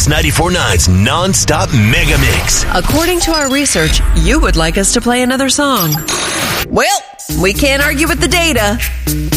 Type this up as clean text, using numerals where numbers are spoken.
Mix 94.9's non-stop mega mix. According to our research, you would like us to play another song. Well, we can't argue with the data.